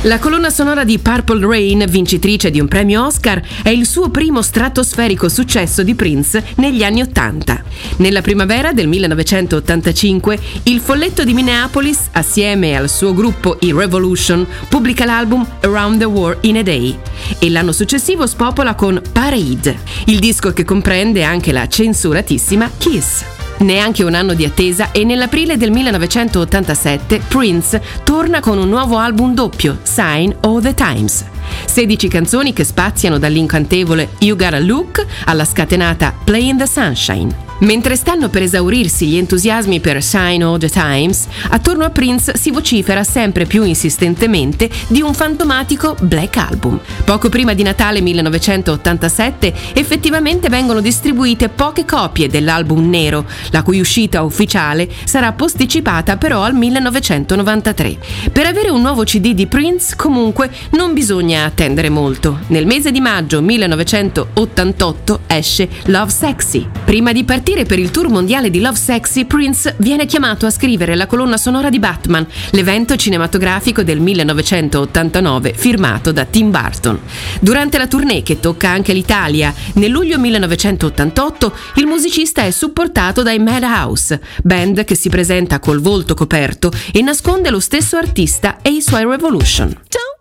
La colonna sonora di Purple Rain, vincitrice di un premio Oscar, è il suo primo stratosferico successo di Prince negli anni '80. Nella primavera del 1985, il folletto di Minneapolis, assieme al suo gruppo i Revolution, pubblica l'album Around the World in a Day e l'anno successivo spopola con Parade, il disco che comprende anche la censuratissima Kiss. Neanche un anno di attesa e nell'aprile del 1987 Prince torna con un nuovo album doppio, Sign of the Times. 16 canzoni che spaziano dall'incantevole You Gotta Look alla scatenata Play in the Sunshine. Mentre stanno per esaurirsi gli entusiasmi per Sign of the Times, attorno a Prince si vocifera sempre più insistentemente di un fantomatico Black Album. Poco prima di Natale 1987 effettivamente vengono distribuite poche copie dell'album nero, la cui uscita ufficiale sarà posticipata però al 1993. Per avere un nuovo CD di Prince comunque non bisogna attendere molto. Nel mese di maggio 1988 esce Love Sexy. Prima di partire per il tour mondiale di Love Sexy, Prince viene chiamato a scrivere la colonna sonora di Batman, l'evento cinematografico del 1989 firmato da Tim Burton. Durante la tournée, che tocca anche l'Italia, nel luglio 1988 il musicista è supportato dai Madhouse, band che si presenta col volto coperto e nasconde lo stesso artista e i suoi Revolution. Don't